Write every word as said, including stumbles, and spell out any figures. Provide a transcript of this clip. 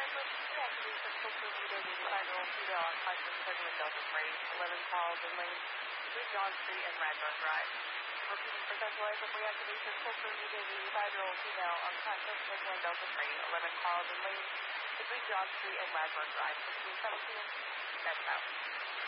Reactivation filter needed eighty-five year old female unconscious pregnant Delta Freight, eleven Carlton Lane, three John Street, and Radnor Drive. Repeating for centralized reactivation filter needed eighty-five year old female unconscious pregnant Delta Freight, eleven Carlton Lane, three John Street, and Radnor Drive. fifteen seventeen, that's out.